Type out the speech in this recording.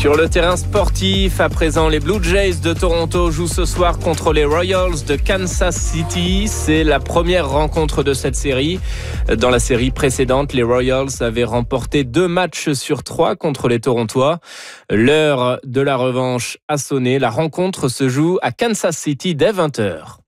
Sur le terrain sportif, à présent, les Blue Jays de Toronto jouent ce soir contre les Royals de Kansas City. C'est la première rencontre de cette série. Dans la série précédente, les Royals avaient remporté 2 matchs sur 3 contre les Torontois. L'heure de la revanche a sonné. La rencontre se joue à Kansas City dès 20h.